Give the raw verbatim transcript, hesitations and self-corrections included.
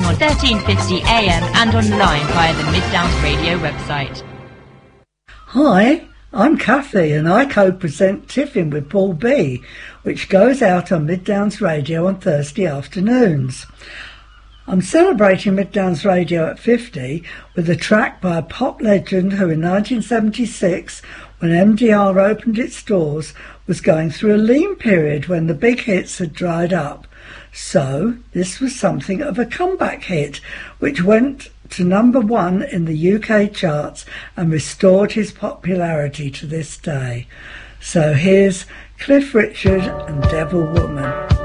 on thirteen fifty A M and online via the Mid Downs Radio website. Hi, I'm Kathy and I co-present Tiffin with Paul B, which goes out on Mid Downs Radio on Thursday afternoons. I'm celebrating Mid Downs Radio at fifty with a track by a pop legend who in nineteen seventy-six, when M D R opened its doors, was going through a lean period when the big hits had dried up. So this was something of a comeback hit, which went to number one in the U K charts and restored his popularity to this day. So here's Cliff Richard and Devil Woman.